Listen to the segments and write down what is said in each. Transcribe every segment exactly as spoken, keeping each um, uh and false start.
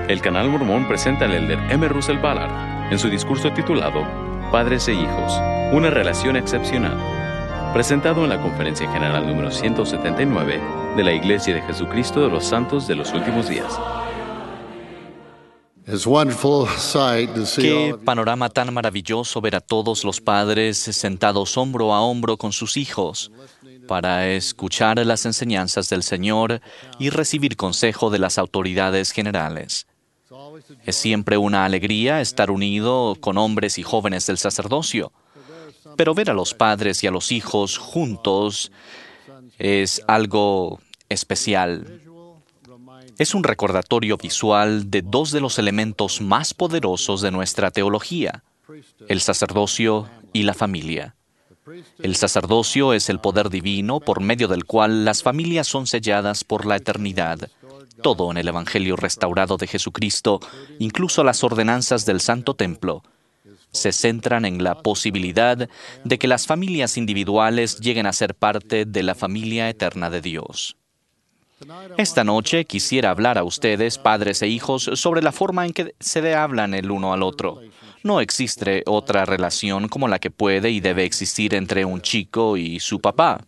El Canal Mormón presenta al elder M. Russell Ballard en su discurso titulado Padres e Hijos, una relación excepcional, presentado en la Conferencia General número ciento setenta y nueve de la Iglesia de Jesucristo de los Santos de los Últimos Días. Qué panorama tan maravilloso ver a todos los padres sentados hombro a hombro con sus hijos para escuchar las enseñanzas del Señor y recibir consejo de las autoridades generales. Es siempre una alegría estar unido con hombres y jóvenes del sacerdocio, pero ver a los padres y a los hijos juntos es algo especial. Es un recordatorio visual de dos de los elementos más poderosos de nuestra teología, el sacerdocio y la familia. El sacerdocio es el poder divino por medio del cual las familias son selladas por la eternidad. Todo en el Evangelio restaurado de Jesucristo, incluso las ordenanzas del Santo Templo, se centran en la posibilidad de que las familias individuales lleguen a ser parte de la familia eterna de Dios. Esta noche quisiera hablar a ustedes, padres e hijos, sobre la forma en que se hablan el uno al otro. No existe otra relación como la que puede y debe existir entre un chico y su papá.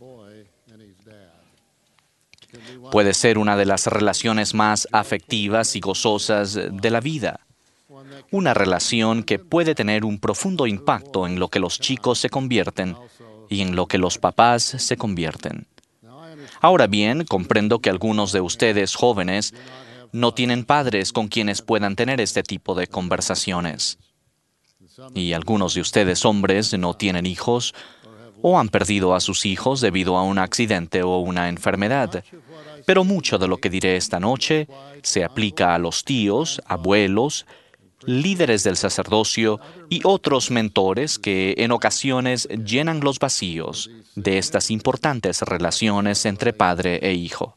Puede ser una de las relaciones más afectivas y gozosas de la vida. Una relación que puede tener un profundo impacto en lo que los chicos se convierten y en lo que los papás se convierten. Ahora bien, comprendo que algunos de ustedes jóvenes no tienen padres con quienes puedan tener este tipo de conversaciones. Y algunos de ustedes hombres no tienen hijos o han perdido a sus hijos debido a un accidente o una enfermedad. Pero mucho de lo que diré esta noche se aplica a los tíos, abuelos, líderes del sacerdocio y otros mentores que en ocasiones llenan los vacíos de estas importantes relaciones entre padre e hijo.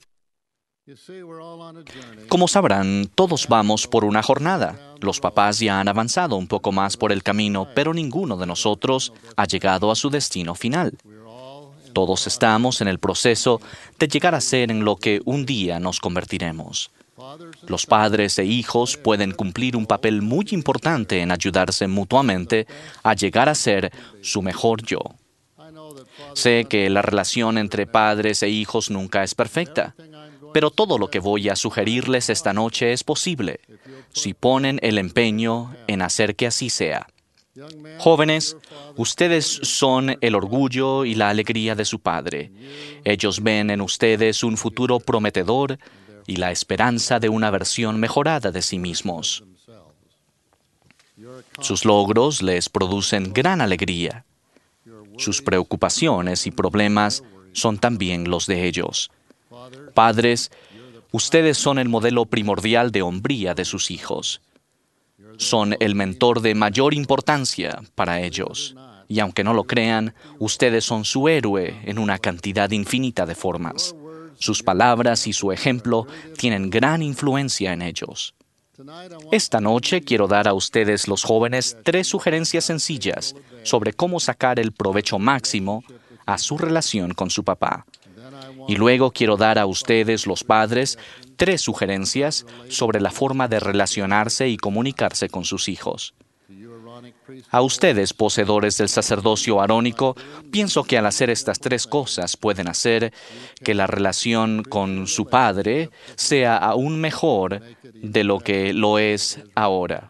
Como sabrán, todos vamos por una jornada. Los papás ya han avanzado un poco más por el camino, pero ninguno de nosotros ha llegado a su destino final. Todos estamos en el proceso de llegar a ser en lo que un día nos convertiremos. Los padres e hijos pueden cumplir un papel muy importante en ayudarse mutuamente a llegar a ser su mejor yo. Sé que la relación entre padres e hijos nunca es perfecta, pero todo lo que voy a sugerirles esta noche es posible, si ponen el empeño en hacer que así sea. Jóvenes, ustedes son el orgullo y la alegría de su padre. Ellos ven en ustedes un futuro prometedor y la esperanza de una versión mejorada de sí mismos. Sus logros les producen gran alegría. Sus preocupaciones y problemas son también los de ellos. Padres, ustedes son el modelo primordial de hombría de sus hijos. Son el mentor de mayor importancia para ellos. Y aunque no lo crean, ustedes son su héroe en una cantidad infinita de formas. Sus palabras y su ejemplo tienen gran influencia en ellos. Esta noche quiero dar a ustedes, los jóvenes, tres sugerencias sencillas sobre cómo sacar el provecho máximo a su relación con su papá. Y luego quiero dar a ustedes, los padres, tres sugerencias sobre la forma de relacionarse y comunicarse con sus hijos. A ustedes, poseedores del sacerdocio arónico, pienso que al hacer estas tres cosas pueden hacer que la relación con su padre sea aún mejor de lo que lo es ahora.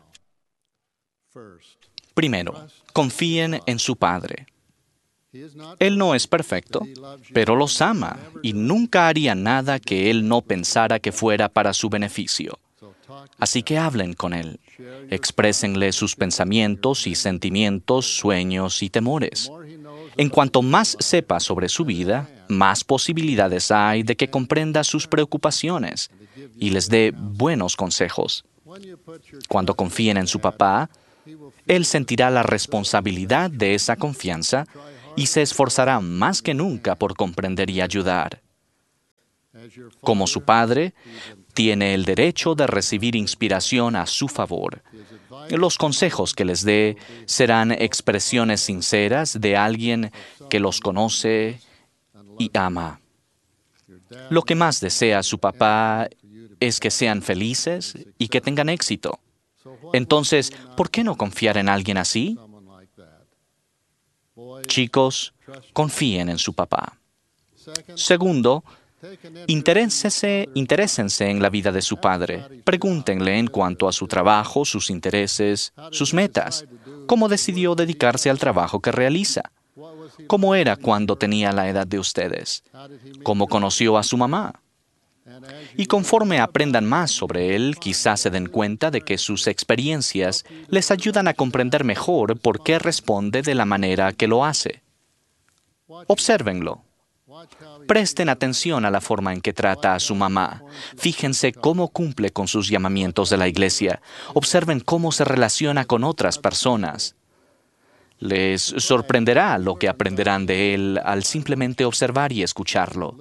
Primero, confíen en su padre. Él no es perfecto, pero los ama y nunca haría nada que él no pensara que fuera para su beneficio. Así que hablen con él, exprésenle sus pensamientos y sentimientos, sueños y temores. En cuanto más sepa sobre su vida, más posibilidades hay de que comprenda sus preocupaciones y les dé buenos consejos. Cuando confíen en su papá, él sentirá la responsabilidad de esa confianza y se esforzará más que nunca por comprender y ayudar. Como su padre, tiene el derecho de recibir inspiración a su favor. Los consejos que les dé serán expresiones sinceras de alguien que los conoce y ama. Lo que más desea su papá es que sean felices y que tengan éxito. Entonces, ¿por qué no confiar en alguien así? Chicos, confíen en su papá. Segundo, interésense, interésense en la vida de su padre. Pregúntenle en cuanto a su trabajo, sus intereses, sus metas. ¿Cómo decidió dedicarse al trabajo que realiza? ¿Cómo era cuando tenía la edad de ustedes? ¿Cómo conoció a su mamá? Y conforme aprendan más sobre él, quizás se den cuenta de que sus experiencias les ayudan a comprender mejor por qué responde de la manera que lo hace. Obsérvenlo. Presten atención a la forma en que trata a su mamá. Fíjense cómo cumple con sus llamamientos de la iglesia. Observen cómo se relaciona con otras personas. Les sorprenderá lo que aprenderán de él al simplemente observar y escucharlo.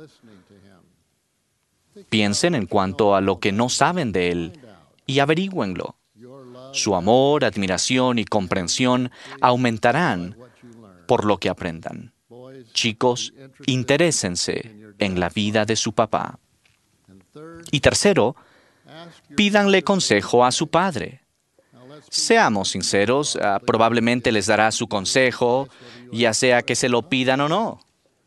Piensen en cuanto a lo que no saben de él y averigüenlo. Su amor, admiración y comprensión aumentarán por lo que aprendan. Chicos, interésense en la vida de su papá. Y tercero, pídanle consejo a su padre. Seamos sinceros, uh, probablemente les dará su consejo, ya sea que se lo pidan o no.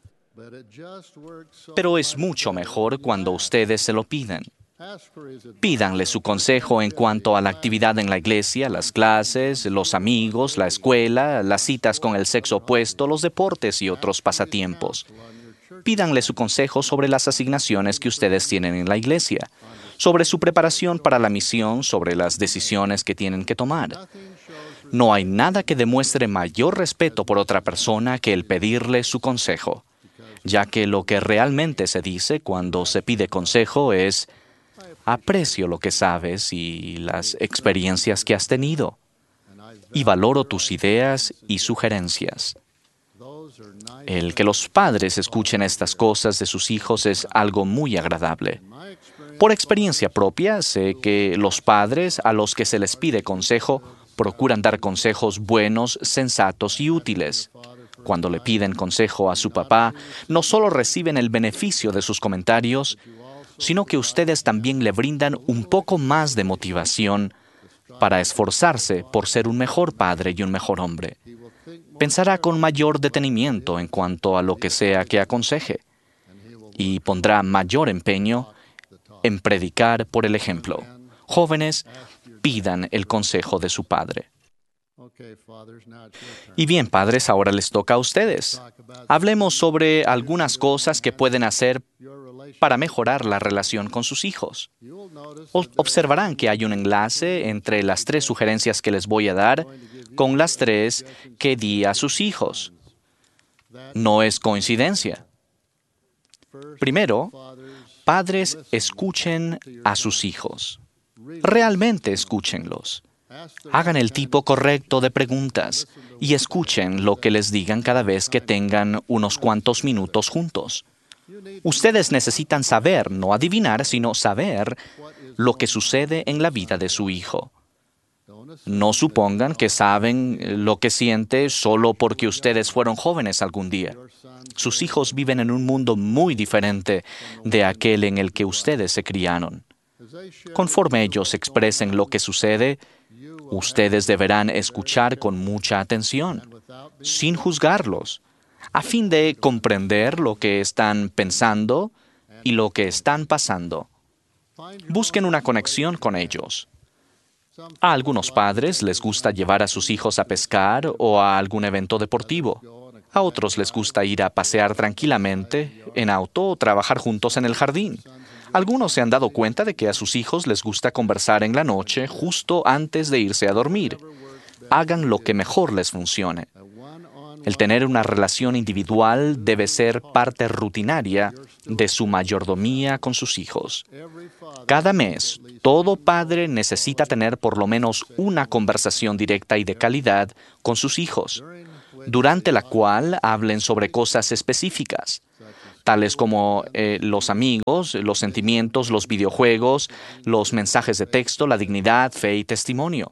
Pero es mucho mejor cuando ustedes se lo piden. Pídanle su consejo en cuanto a la actividad en la iglesia, las clases, los amigos, la escuela, las citas con el sexo opuesto, los deportes y otros pasatiempos. Pídanle su consejo sobre las asignaciones que ustedes tienen en la iglesia, sobre su preparación para la misión, sobre las decisiones que tienen que tomar. No hay nada que demuestre mayor respeto por otra persona que el pedirle su consejo, ya que lo que realmente se dice cuando se pide consejo es: aprecio lo que sabes y las experiencias que has tenido, y valoro tus ideas y sugerencias. El que los padres escuchen estas cosas de sus hijos es algo muy agradable. Por experiencia propia, sé que los padres a los que se les pide consejo procuran dar consejos buenos, sensatos y útiles. Cuando le piden consejo a su papá, no solo reciben el beneficio de sus comentarios, sino que ustedes también le brindan un poco más de motivación para esforzarse por ser un mejor padre y un mejor hombre. Pensará con mayor detenimiento en cuanto a lo que sea que aconseje y pondrá mayor empeño en predicar por el ejemplo. Jóvenes, pidan el consejo de su padre. Y bien, padres, ahora les toca a ustedes. Hablemos sobre algunas cosas que pueden hacer para mejorar la relación con sus hijos. O- observarán que hay un enlace entre las tres sugerencias que les voy a dar con las tres que di a sus hijos. No es coincidencia. Primero, padres, escuchen a sus hijos. Realmente escúchenlos. Hagan el tipo correcto de preguntas y escuchen lo que les digan cada vez que tengan unos cuantos minutos juntos. Ustedes necesitan saber, no adivinar, sino saber lo que sucede en la vida de su hijo. No supongan que saben lo que siente solo porque ustedes fueron jóvenes algún día. Sus hijos viven en un mundo muy diferente de aquel en el que ustedes se criaron. Conforme ellos expresen lo que sucede, ustedes deberán escuchar con mucha atención, sin juzgarlos, a fin de comprender lo que están pensando y lo que están pasando. Busquen una conexión con ellos. A algunos padres les gusta llevar a sus hijos a pescar o a algún evento deportivo. A otros les gusta ir a pasear tranquilamente en auto o trabajar juntos en el jardín. Algunos se han dado cuenta de que a sus hijos les gusta conversar en la noche justo antes de irse a dormir. Hagan lo que mejor les funcione. El tener una relación individual debe ser parte rutinaria de su mayordomía con sus hijos. Cada mes, todo padre necesita tener por lo menos una conversación directa y de calidad con sus hijos, durante la cual hablen sobre cosas específicas, tales como eh, los amigos, los sentimientos, los videojuegos, los mensajes de texto, la dignidad, fe y testimonio.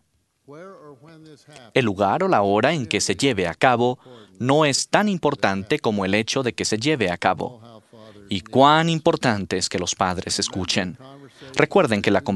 El lugar o la hora en que se lleve a cabo no es tan importante como el hecho de que se lleve a cabo. Y cuán importante es que los padres escuchen. Recuerden que la